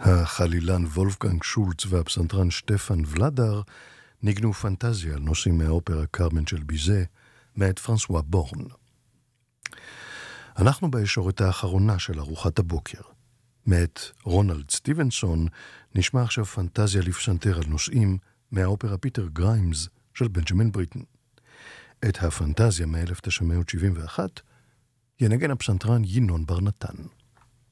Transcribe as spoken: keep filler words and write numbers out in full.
החלילן וולפגנג שולץ והפסנתרן שטפן ולדר ניגנו פנטזיה על נושאים מהאופרה קרמן של ביזה מאת פרנסואה בורן. אנחנו בישורת האחרונה של ארוחת הבוקר. מאת רונלד סטיבנסון נשמע עכשיו פנטזיה לפסנתר על נושאים מהאופרה פיטר גריימס של בנג'מין בריטן. את הפנטזיה מ-אלף תשע מאות שבעים ואחת ינגן הפסנתרן ינון בר נתן.